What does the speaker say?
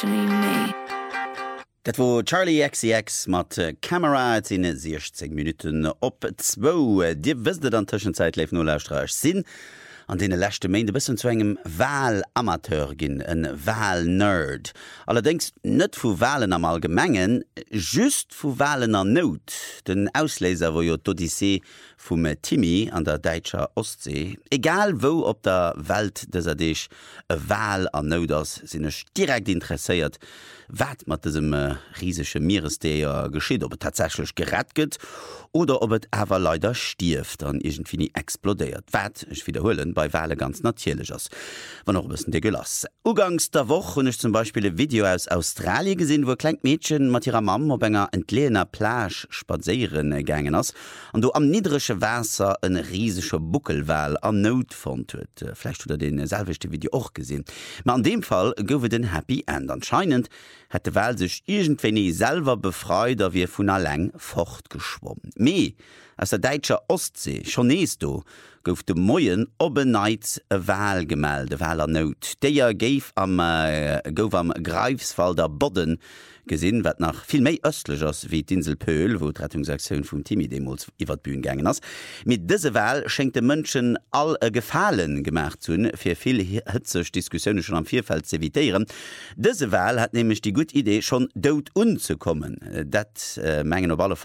me. Dat wo Charlie XCX mat Kamera sinn 16 Minuten op 2. Dir wisst an Tschenzeit leif no lausstrach sinn. An dee lächte méinde bisssen zu engem Wahlamateur ginn, en Wahlnerd. Allerdings net vu Wahlen am Allgemengen, just vu Wahlen an Not. Den Ausleser wo jo d'Odyssee vum Timmy an der Deitscher Ostsee. Egal wo op der Welt dës deich e Wahl an Not ass, sinnech direkt interesséiert, wat mat diesem riesesche Meeresdeer geschieht, ob tatsächlich gerettet gëtt oder ob et awer leider stift an irgendwie explodeiert. Wat ich wiederholen bei Wale ganz natürlich ass. Wann noch bisssen de gelass. Ugangs der Woche hun ich zum Beispiel ein Video aus Australien gesehen, wo klein Mädchen mat ihrer Mam op enger entleener Plage spazieren gängen ass an du am niedrigsche Wasser een riesesche Buckelwal an Not fand huet. Vielleicht hat den selvichte Video auch gesehen. Ma an dem Fall gowe den Happy End anscheinend hätte Wal sich irgendwenni selber befreit, a wie vun alleng fortgeschwommen. Me aus der Deitscher Ostsee schon neesto gouf de Moien obeneit e Wal gemelde Waler Not. Déier gouf am Greifswald der Bodden gesinn, wat nach viel méi östlech ass wie d'Insel Pöhl, wo d'Rettungsaktion vum Timmy Demos iwwer d'Bühn gängen ass. Mit dëse Wahl schenkt de Mënschen all Gefallen gemacht hunn, fir viel hëtzech Diskussionune schon am Vierfeld zu evitieren. Dëse Wahl hat nämlich die gut Idee schon dot unzukommen. Dat mengen op alle